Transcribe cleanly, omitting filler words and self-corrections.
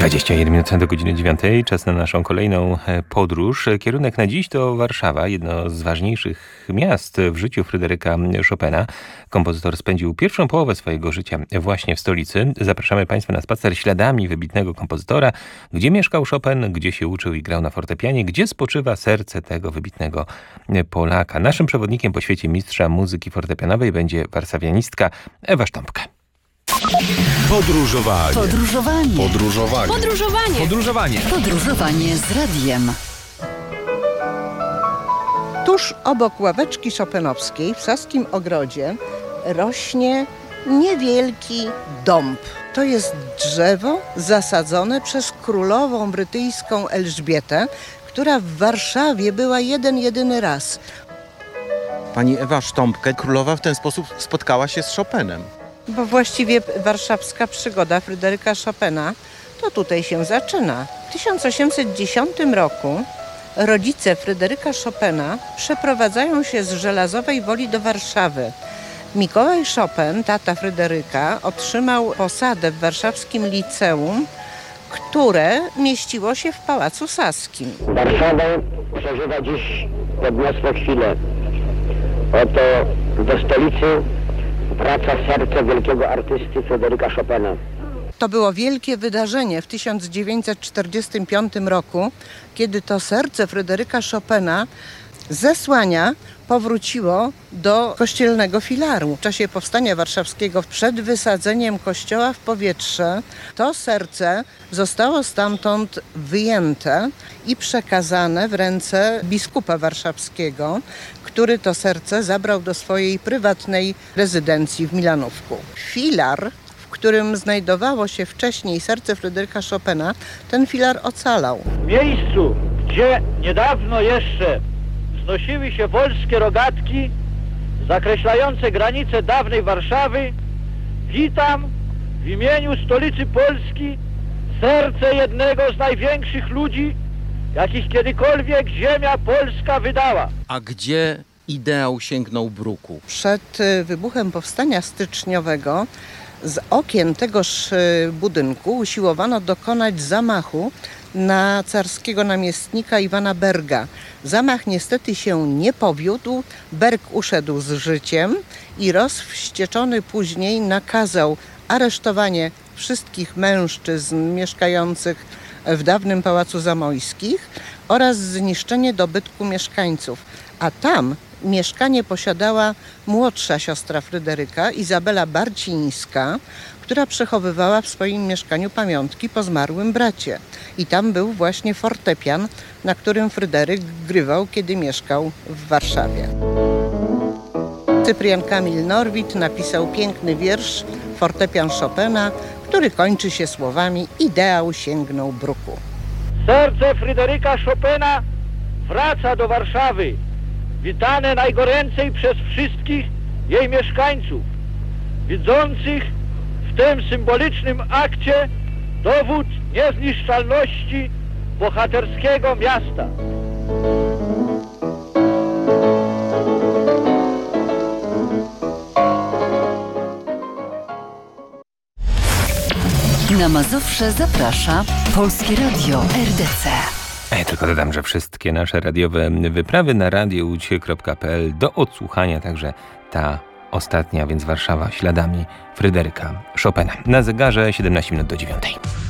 21 minut do godziny 9. Czas na naszą kolejną podróż. Kierunek na dziś to Warszawa, jedno z ważniejszych miast w życiu Fryderyka Chopina. Kompozytor spędził pierwszą połowę swojego życia właśnie w stolicy. Zapraszamy Państwa na spacer śladami wybitnego kompozytora. Gdzie mieszkał Chopin, gdzie się uczył i grał na fortepianie, gdzie spoczywa serce tego wybitnego Polaka. Naszym przewodnikiem po świecie mistrza muzyki fortepianowej będzie warszawianistka Ewa Sztompka. Podróżowanie. Podróżowanie. Podróżowanie. Podróżowanie. Podróżowanie. Podróżowanie z radiem. Tuż obok ławeczki chopinowskiej w Saskim Ogrodzie rośnie niewielki dąb. To jest drzewo zasadzone przez królową brytyjską Elżbietę, która w Warszawie była jedyny raz. Pani Ewa Sztompkę, królowa w ten sposób spotkała się z Chopinem. Bo właściwie warszawska przygoda Fryderyka Chopina to tutaj się zaczyna. W 1810 roku rodzice Fryderyka Chopina przeprowadzają się z Żelazowej Woli do Warszawy. Mikołaj Chopin, tata Fryderyka, otrzymał posadę w warszawskim liceum, które mieściło się w Pałacu Saskim. Warszawę przeżywa dziś podniosłe chwile. Oto do stolicy wraca serce wielkiego artysty Fryderyka Chopina. To było wielkie wydarzenie w 1945 roku, kiedy to serce Fryderyka Chopina zesłania powróciło do kościelnego filaru. W czasie powstania warszawskiego, przed wysadzeniem kościoła w powietrze, to serce zostało stamtąd wyjęte i przekazane w ręce biskupa warszawskiego, który to serce zabrał do swojej prywatnej rezydencji w Milanówku. Filar, w którym znajdowało się wcześniej serce Fryderyka Chopina, ten filar ocalał. W miejscu, gdzie niedawno jeszcze znosiły się polskie rogatki zakreślające granice dawnej Warszawy, witam w imieniu stolicy Polski serce jednego z największych ludzi, jakich kiedykolwiek ziemia polska wydała. A gdzie ideał sięgnął bruku? Przed wybuchem powstania styczniowego z okien tegoż budynku usiłowano dokonać zamachu na carskiego namiestnika Iwana Berga. Zamach niestety się nie powiódł, Berg uszedł z życiem i rozwścieczony później nakazał aresztowanie wszystkich mężczyzn mieszkających w dawnym Pałacu Zamojskich oraz zniszczenie dobytku mieszkańców. A tam mieszkanie posiadała młodsza siostra Fryderyka, Izabela Barcińska, która przechowywała w swoim mieszkaniu pamiątki po zmarłym bracie. I tam był właśnie fortepian, na którym Fryderyk grywał, kiedy mieszkał w Warszawie. Cyprian Kamil Norwid napisał piękny wiersz Fortepian Chopina, który kończy się słowami: ideał sięgnął bruku. Serce Fryderyka Chopina wraca do Warszawy, witane najgoręcej przez wszystkich jej mieszkańców, widzących w tym symbolicznym akcie dowód niezniszczalności bohaterskiego miasta. Na Mazowsze zaprasza Polskie Radio RDC. Ja tylko dodam, że wszystkie nasze radiowe wyprawy na radioucie.pl do odsłuchania, także ta ostatnia, więc Warszawa śladami Fryderyka Chopina. Na zegarze 17 minut do 9.